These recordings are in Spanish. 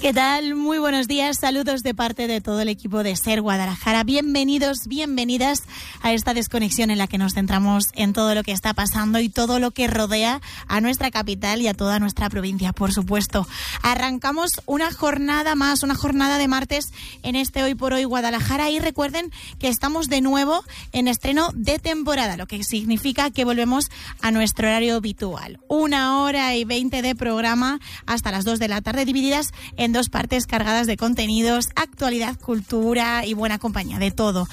¿Qué tal? Muy buenos días, saludos de parte de todo el equipo de SER Guadalajara. Bienvenidos, bienvenidas a esta desconexión en la que nos centramos en todo lo que está pasando y todo lo que rodea a nuestra capital y a toda nuestra provincia, por supuesto. Arrancamos una jornada más, una jornada de martes en este Hoy por Hoy Guadalajara, y recuerden que estamos de nuevo en estreno de temporada, lo que significa que volvemos a nuestro horario habitual. 1 hora y 20 de programa hasta las 2 de la tarde, divididas en 2 partes cargadas de contenidos, actualidad, cultura y buena compañía, de todo.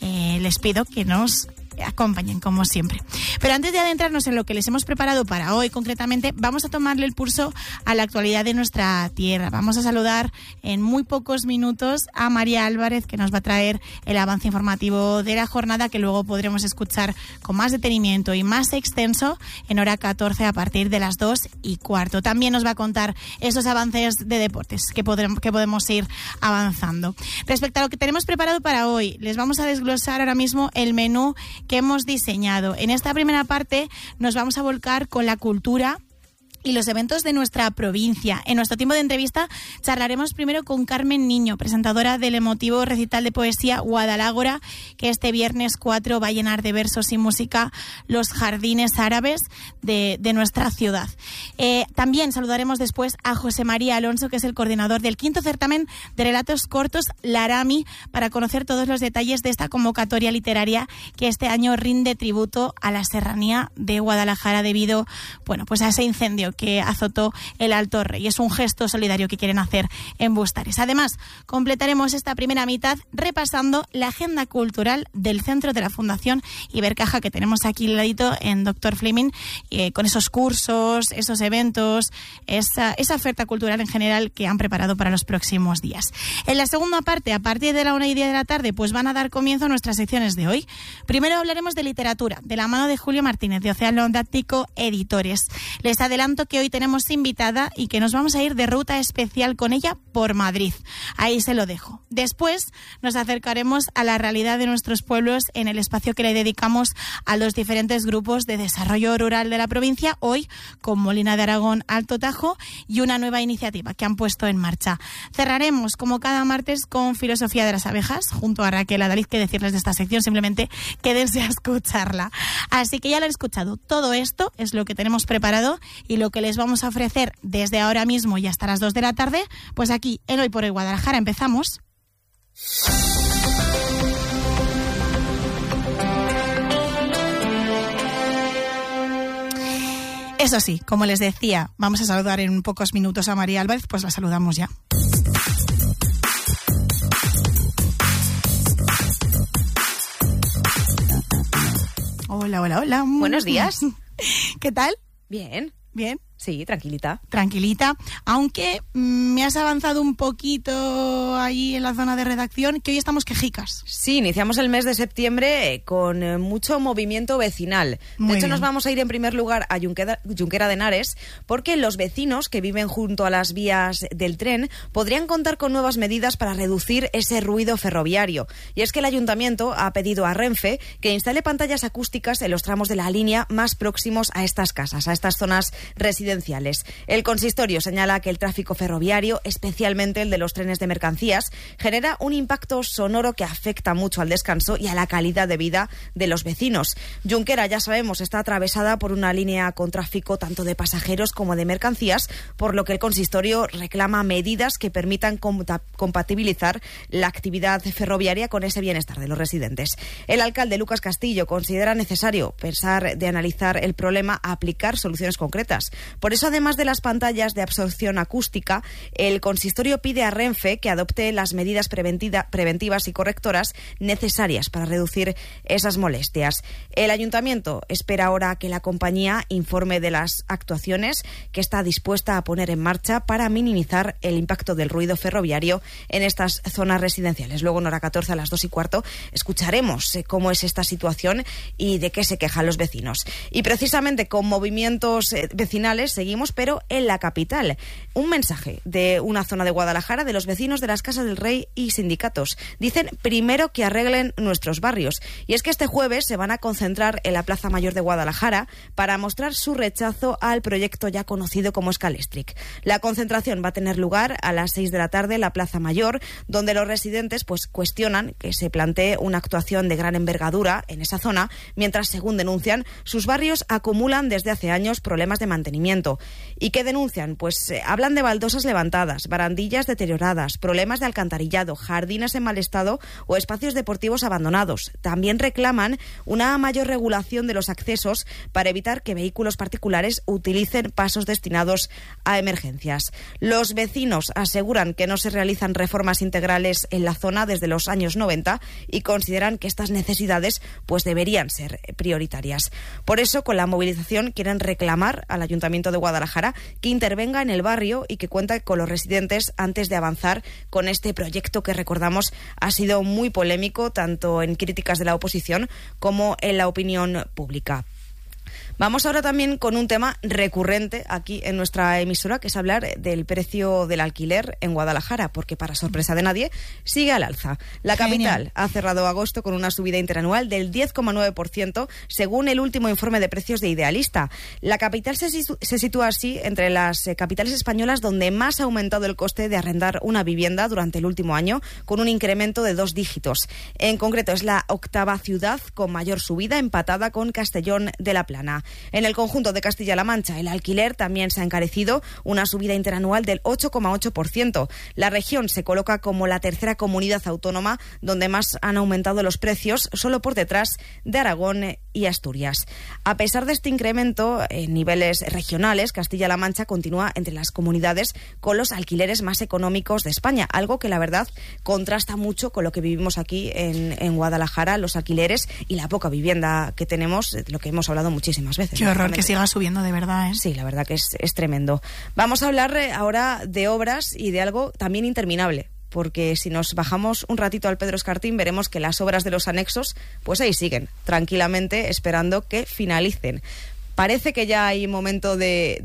Les pido que nos acompañen como siempre. Pero antes de adentrarnos en lo que les hemos preparado para hoy concretamente, vamos a tomarle el pulso a la actualidad de nuestra tierra. Vamos a saludar en muy pocos minutos a María Álvarez, que nos va a traer el avance informativo de la jornada, que luego podremos escuchar con más detenimiento y más extenso en hora 14 a partir de las 2:15. También nos va a contar esos avances de deportes que podemos ir avanzando. Respecto a lo que tenemos preparado para hoy, les vamos a desglosar ahora mismo el menú que hemos diseñado. En esta primera parte nos vamos a volcar con la cultura y los eventos de nuestra provincia. En nuestro tiempo de entrevista charlaremos primero con Carmen Niño, presentadora del emotivo recital de poesía Guadalágora, que este viernes 4 va a llenar de versos y música los jardines árabes de nuestra ciudad. También saludaremos después a José María Alonso, que es el coordinador del 5º certamen de relatos cortos Larami, para conocer todos los detalles de esta convocatoria literaria que este año rinde tributo a la serranía de Guadalajara debido, pues a ese incendio que azotó el Alto Rey. Es un gesto solidario que quieren hacer en Bustares. Además, completaremos esta primera mitad repasando la agenda cultural del centro de la Fundación Ibercaja, que tenemos aquí al ladito en Dr. Fleming, con esos cursos, esos eventos, esa oferta cultural en general que han preparado para los próximos días. En la segunda parte, a partir de la 1:10 de la tarde, pues van a dar comienzo nuestras secciones de hoy. Primero hablaremos de literatura, de la mano de Julio Martínez, de Océano Atlántico Editores. Les adelanto que hoy tenemos invitada y que nos vamos a ir de ruta especial con ella por Madrid. Ahí se lo dejo. Después nos acercaremos a la realidad de nuestros pueblos en el espacio que le dedicamos a los diferentes grupos de desarrollo rural de la provincia, hoy con Molina de Aragón Alto Tajo y una nueva iniciativa que han puesto en marcha. Cerraremos, como cada martes, con Filosofía de las Abejas, junto a Raquel Adaliz. Que decirles de esta sección, simplemente quédense a escucharla. Así que ya lo han escuchado. Todo esto es lo que tenemos preparado y lo que les vamos a ofrecer desde ahora mismo y hasta las 2 de la tarde, pues aquí en Hoy por Hoy Guadalajara. Empezamos. Eso sí, como les decía, vamos a saludar en pocos minutos a María Álvarez, pues la saludamos ya. Hola, hola, hola. Buenos días. ¿Qué tal? Bien. Bien. Sí, tranquilita. Tranquilita, aunque me has avanzado un poquito ahí en la zona de redacción, que hoy estamos quejicas. Sí, iniciamos el mes de septiembre con mucho movimiento vecinal. De hecho, nos vamos a ir en primer lugar a Junquera de Henares, porque los vecinos que viven junto a las vías del tren podrían contar con nuevas medidas para reducir ese ruido ferroviario. Y es que el ayuntamiento ha pedido a Renfe que instale pantallas acústicas en los tramos de la línea más próximos a estas casas, a estas zonas residenciales. El consistorio señala que el tráfico ferroviario, especialmente el de los trenes de mercancías, genera un impacto sonoro que afecta mucho al descanso y a la calidad de vida de los vecinos. Junquera, ya sabemos, está atravesada por una línea con tráfico tanto de pasajeros como de mercancías, por lo que el consistorio reclama medidas que permitan compatibilizar la actividad ferroviaria con ese bienestar de los residentes. El alcalde Lucas Castillo considera necesario pensar de analizar el problema a aplicar soluciones concretas. Por eso, además de las pantallas de absorción acústica, el consistorio pide a Renfe que adopte las medidas preventivas y correctoras necesarias para reducir esas molestias. El ayuntamiento espera ahora que la compañía informe de las actuaciones que está dispuesta a poner en marcha para minimizar el impacto del ruido ferroviario en estas zonas residenciales. Luego, en hora 14 a las 2:15, escucharemos cómo es esta situación y de qué se quejan los vecinos. Y precisamente con movimientos vecinales seguimos, pero en la capital. Un mensaje de una zona de Guadalajara de los vecinos de las Casas del Rey y sindicatos. Dicen primero que arreglen nuestros barrios. Y es que este jueves se van a concentrar en la Plaza Mayor de Guadalajara para mostrar su rechazo al proyecto ya conocido como Scalestric. La concentración va a tener lugar a las 6 de la tarde en la Plaza Mayor, donde los residentes cuestionan que se plantee una actuación de gran envergadura en esa zona, mientras, según denuncian, sus barrios acumulan desde hace años problemas de mantenimiento. ¿Y qué denuncian? Pues hablan de baldosas levantadas, barandillas deterioradas, problemas de alcantarillado, jardines en mal estado o espacios deportivos abandonados. También reclaman una mayor regulación de los accesos para evitar que vehículos particulares utilicen pasos destinados a emergencias. Los vecinos aseguran que no se realizan reformas integrales en la zona desde los años 90 y consideran que estas necesidades deberían ser prioritarias. Por eso, con la movilización quieren reclamar al Ayuntamiento de Guadalajara que intervenga en el barrio y que cuente con los residentes antes de avanzar con este proyecto que, recordamos, ha sido muy polémico tanto en críticas de la oposición como en la opinión pública. Vamos ahora también con un tema recurrente aquí en nuestra emisora, que es hablar del precio del alquiler en Guadalajara, porque para sorpresa de nadie sigue al alza. La capital ha cerrado agosto con una subida interanual del 10,9% según el último informe de precios de Idealista. La capital se sitúa así entre las capitales españolas donde más ha aumentado el coste de arrendar una vivienda durante el último año, con un incremento de 2 dígitos. En concreto, es la octava ciudad con mayor subida, empatada con Castellón de la Plana. En el conjunto de Castilla-La Mancha, el alquiler también se ha encarecido, una subida interanual del 8,8%. La región se coloca como la tercera comunidad autónoma donde más han aumentado los precios, solo por detrás de Aragón y Asturias. A pesar de este incremento en niveles regionales, Castilla-La Mancha continúa entre las comunidades con los alquileres más económicos de España, algo que la verdad contrasta mucho con lo que vivimos aquí en Guadalajara, los alquileres y la poca vivienda que tenemos, de lo que hemos hablado muchísimas veces. Qué horror que siga subiendo, de verdad, ¿eh? Sí, la verdad que es tremendo. Vamos a hablar ahora de obras y de algo también interminable, porque si nos bajamos un ratito al Pedro Escartín veremos que las obras de los anexos pues ahí siguen, tranquilamente esperando que finalicen. Parece que ya hay momento de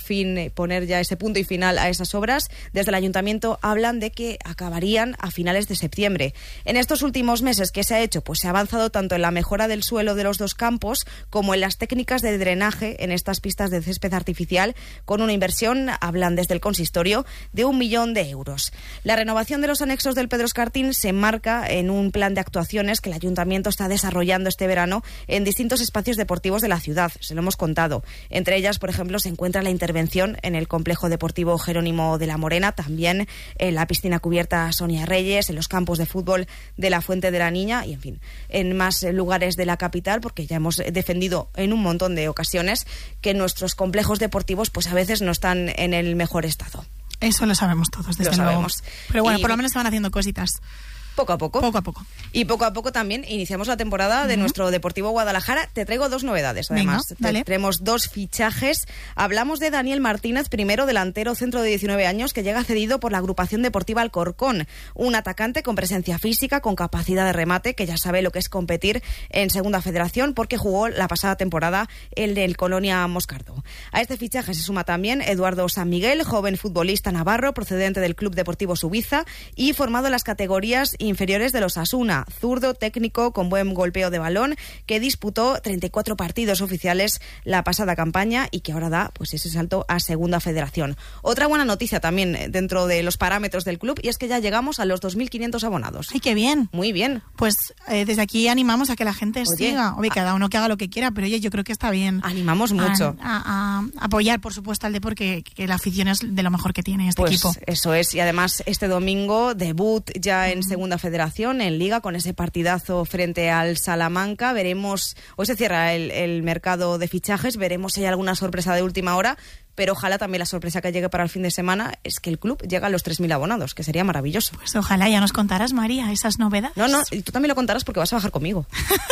poner ya ese punto y final a esas obras. Desde el Ayuntamiento hablan de que acabarían a finales de septiembre. En estos últimos meses, ¿qué se ha hecho? Pues se ha avanzado tanto en la mejora del suelo de los dos campos como en las técnicas de drenaje en estas pistas de césped artificial, con una inversión, hablan desde el consistorio, de 1 millón de euros. La renovación de los anexos del Pedro Escartín se enmarca en un plan de actuaciones que el Ayuntamiento está desarrollando este verano en distintos espacios deportivos de la ciudad. Se lo hemos contado. Entre ellas, por ejemplo, se encuentra la intervención en el complejo deportivo Jerónimo de la Morena, también en la piscina cubierta Sonia Reyes, en los campos de fútbol de la Fuente de la Niña y, en fin, en más lugares de la capital, porque ya hemos defendido en un montón de ocasiones que nuestros complejos deportivos pues a veces no están en el mejor estado. Eso lo sabemos todos, desde luego. Sabemos. Pero bueno, por lo menos se van haciendo cositas. Poco a poco. Poco a poco. Y poco a poco también iniciamos la temporada de nuestro Deportivo Guadalajara. Te traigo 2 novedades, además. Venga, tenemos 2 fichajes. Hablamos de Daniel Martínez, primero delantero centro de 19 años, que llega cedido por la agrupación deportiva Alcorcón. Un atacante con presencia física, con capacidad de remate, que ya sabe lo que es competir en Segunda Federación, porque jugó la pasada temporada el del Colonia Moscardo. A este fichaje se suma también Eduardo San Miguel, joven futbolista navarro, procedente del Club Deportivo Subiza y formado en las categorías inferiores de los Osasuna, zurdo, técnico, con buen golpeo de balón, que disputó 34 partidos oficiales la pasada campaña y que ahora da pues ese salto a Segunda Federación. Otra buena noticia también dentro de los parámetros del club, y es que ya llegamos a los 2.500 abonados. ¡Ay, qué bien! Muy bien. Pues desde aquí animamos a que la gente siga. Cada uno que haga lo que quiera, pero oye, yo creo que está bien. Animamos mucho. A apoyar, por supuesto, al deporte, que la afición es de lo mejor que tiene este equipo. Eso es, y además este domingo debut ya en Segunda Federación, en Liga, con ese partidazo frente al Salamanca. Veremos, hoy se cierra el mercado de fichajes, veremos si hay alguna sorpresa de última hora, pero ojalá también la sorpresa que llegue para el fin de semana es que el club llega a los 3.000 abonados, que sería maravilloso. Pues ojalá, ya nos contarás, María, esas novedades. No, y tú también lo contarás porque vas a bajar conmigo.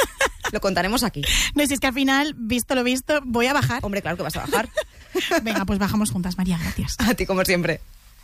Lo contaremos aquí. No, si es que al final, visto lo visto, voy a bajar. Hombre, claro que vas a bajar. Venga, pues bajamos juntas, María, gracias. A ti, como siempre.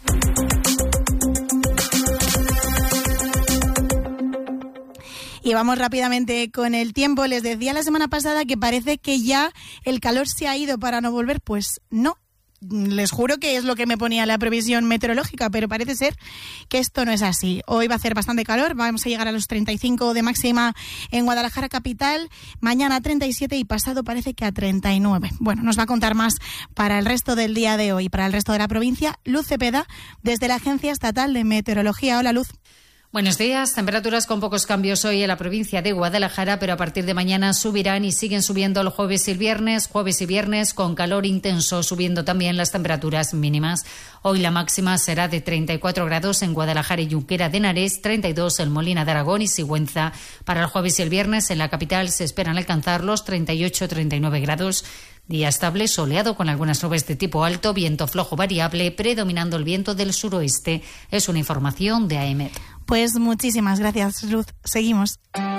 Y vamos rápidamente con el tiempo. Les decía la semana pasada que parece que ya el calor se ha ido para no volver. Pues no. Les juro que es lo que me ponía la previsión meteorológica, pero parece ser que esto no es así. Hoy va a hacer bastante calor, vamos a llegar a los 35 de máxima en Guadalajara capital, mañana 37 y pasado parece que a 39. Bueno, nos va a contar más para el resto del día de hoy, para el resto de la provincia, Luz Cepeda, desde la Agencia Estatal de Meteorología. Hola, Luz. Buenos días. Temperaturas con pocos cambios hoy en la provincia de Guadalajara, pero a partir de mañana subirán y siguen subiendo el jueves y viernes con calor intenso, subiendo también las temperaturas mínimas. Hoy la máxima será de 34 grados en Guadalajara y Junquera de Henares, 32 en Molina de Aragón y Sigüenza. Para el jueves y el viernes en la capital se esperan alcanzar los 38-39 grados. Día estable, soleado con algunas nubes de tipo alto, viento flojo variable, predominando el viento del suroeste. Es una información de AEMET. Pues muchísimas gracias, Luz. Seguimos.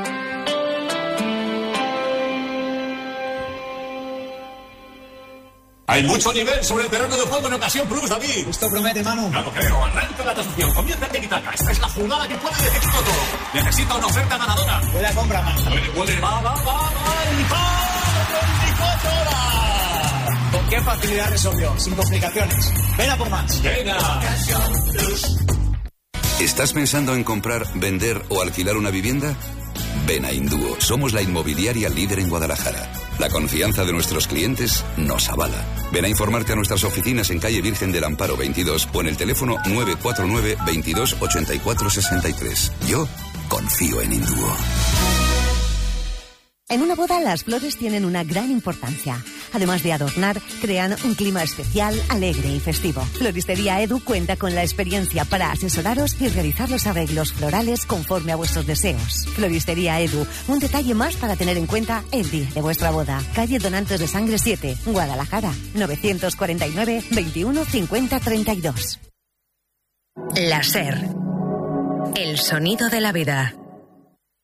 Hay mucho nivel sobre el terreno de juego en ocasión plus, David. Esto promete, Manu. Claro, creo. Arranca la tasación. Comienza el tiki-taka. Esta es la jugada que puede decirlo todo. Necesita una oferta ganadora. Buena compra, Manu. Puede. Va. ¡Y 24 horas! ¿Con qué facilidad resolvió? Sin complicaciones. Ven a por más. Venga. ¿Estás pensando en comprar, vender o alquilar una vivienda? Ven a Indúo. Somos la inmobiliaria líder en Guadalajara. La confianza de nuestros clientes nos avala. Ven a informarte a nuestras oficinas en calle Virgen del Amparo 22 o en el teléfono 949 22 84 63. Yo confío en Indúo. En una boda las flores tienen una gran importancia. Además de adornar, crean un clima especial, alegre y festivo. Floristería Edu cuenta con la experiencia para asesoraros y realizar los arreglos florales conforme a vuestros deseos. Floristería Edu, un detalle más para tener en cuenta el día de vuestra boda. Calle Donantes de Sangre 7, Guadalajara, 949 21 50 32. La SER. El sonido de la vida.